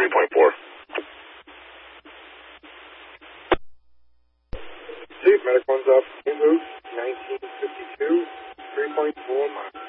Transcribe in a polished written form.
3.4. Chief, Medic 1's up, move, 1952, 3.4 miles.